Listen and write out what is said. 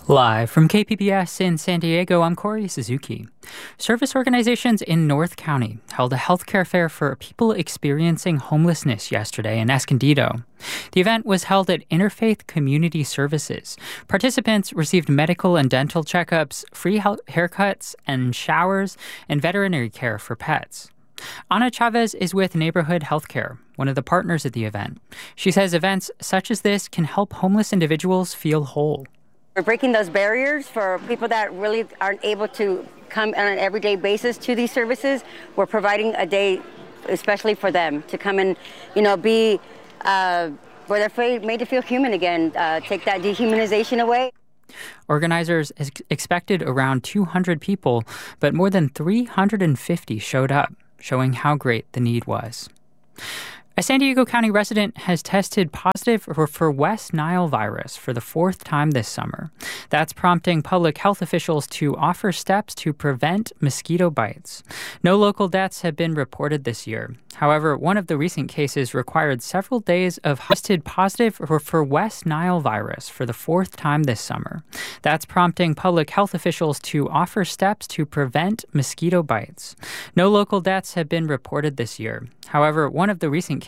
Live from KPBS in San Diego, I'm Corey Suzuki. Service organizations in North County held a healthcare fair for people experiencing homelessness yesterday in Escondido. The event was held at Interfaith Community Services. Participants received medical and dental checkups, free haircuts and showers, and veterinary care for pets. Ana Chavez is with Neighborhood Healthcare, one of the partners at the event. She says events such as this can help homeless individuals feel whole. We're breaking those barriers for people that really aren't able to come on an everyday basis to these services. We're providing a day especially for them to come and, be where they're made to feel human again, take that dehumanization away. Organizers expected around 200 people, but more than 350 showed up, showing how great the need was. A San Diego County resident has tested positive for West Nile virus for the fourth time this summer. That's prompting public health officials to offer steps to prevent mosquito bites. No local deaths have been reported this year. However, one of the recent cases required several days of tested positive for West Nile virus for the fourth time this summer. That's prompting public health officials to offer steps to prevent mosquito bites. No local deaths have been reported this year. However, one of the recent